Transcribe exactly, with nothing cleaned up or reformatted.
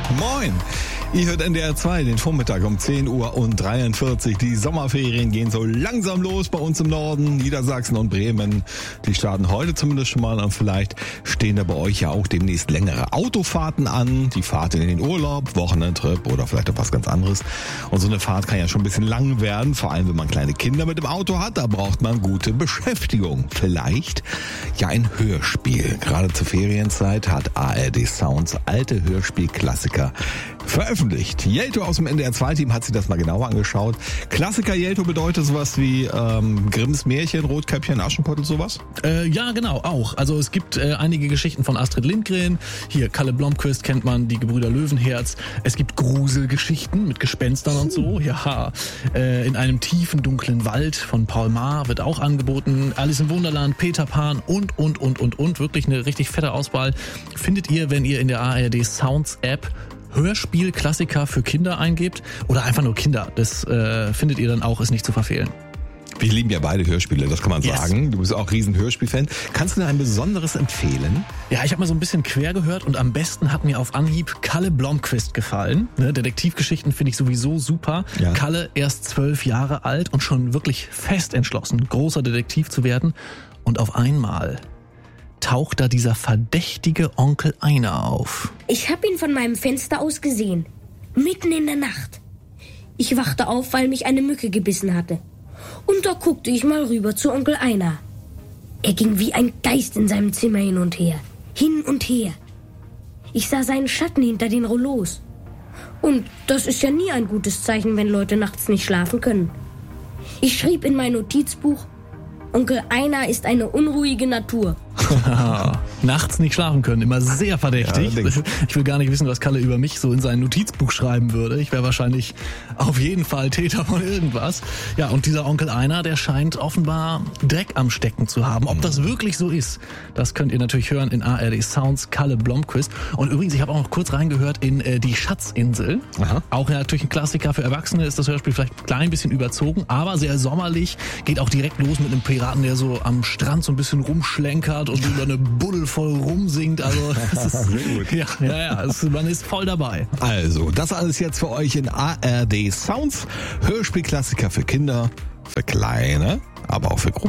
Moin! Ihr hört N D R zwei, den Vormittag um zehn Uhr und dreiundvierzig. Die Sommerferien gehen so langsam los bei uns im Norden, Niedersachsen und Bremen. Die starten heute zumindest schon mal und vielleicht stehen da bei euch ja auch demnächst längere Autofahrten an. Die Fahrt in den Urlaub, Wochenendtrip oder vielleicht auch was ganz anderes. Und so eine Fahrt kann ja schon ein bisschen lang werden, vor allem wenn man kleine Kinder mit dem Auto hat. Da braucht man gute Beschäftigung. Vielleicht ja ein Hörspiel. Gerade zur Ferienzeit hat A R D Sounds alte Hörspielklassiker veröffentlicht. Jelto aus dem N D R zwei Team hat sich das mal genauer angeschaut. Klassiker Jelto bedeutet sowas wie ähm, Grimms Märchen, Rotkäppchen, Aschenputtel, sowas? Äh, ja, genau, auch. Also es gibt äh, einige Geschichten von Astrid Lindgren. Hier, Kalle Blomqvist kennt man, die Gebrüder Löwenherz. Es gibt Gruselgeschichten mit Gespenstern und so. Ja, äh, in einem tiefen, dunklen Wald von Paul Maar wird auch angeboten. Alice im Wunderland, Peter Pan und, und, und, und, und. Wirklich eine richtig fette Auswahl findet ihr, wenn ihr in der A R D Sounds App Hörspiel-Klassiker für Kinder eingebt oder einfach nur Kinder. Das äh, findet ihr dann auch, ist nicht zu verfehlen. Wir lieben ja beide Hörspiele, das kann man Yes. sagen. Du bist auch riesen Hörspielfan. Kannst du dir ein besonderes empfehlen? Ja, ich habe mal so ein bisschen quer gehört und am besten hat mir auf Anhieb Kalle Blomqvist gefallen. Ne, Detektivgeschichten finde ich sowieso super. Ja. Kalle erst zwölf Jahre alt und schon wirklich fest entschlossen, großer Detektiv zu werden. Und auf einmal taucht da dieser verdächtige Onkel Einar auf. Ich hab ihn von meinem Fenster aus gesehen. Mitten in der Nacht. Ich wachte auf, weil mich eine Mücke gebissen hatte. Und da guckte ich mal rüber zu Onkel Einar. Er ging wie ein Geist in seinem Zimmer hin und her. Hin und her. Ich sah seinen Schatten hinter den Rollos. Und das ist ja nie ein gutes Zeichen, wenn Leute nachts nicht schlafen können. Ich schrieb in mein Notizbuch, Onkel Einar ist eine unruhige Natur. Nachts nicht schlafen können, immer sehr verdächtig. Ja, ich will gar nicht wissen, was Kalle über mich so in sein Notizbuch schreiben würde. Ich wäre wahrscheinlich auf jeden Fall Täter von irgendwas. Ja, und dieser Onkel Einar, der scheint offenbar Dreck am Stecken zu haben. Ob das wirklich so ist, das könnt ihr natürlich hören in A R D Sounds Kalle Blomqvist. Und übrigens, ich habe auch noch kurz reingehört in äh, Die Schatzinsel. Aha. Auch natürlich ein Klassiker für Erwachsene, ist das Hörspiel vielleicht ein klein bisschen überzogen, aber sehr sommerlich. Geht auch direkt los mit einem Piraten, der so am Strand so ein bisschen rumschlenkert und über eine Buddel voll rumsingt. Also es ist, Sehr gut. ja, ja, ja, es, man ist voll dabei. Also, das alles jetzt für euch in A R D Sounds. Hörspielklassiker für Kinder, für Kleine, aber auch für Große.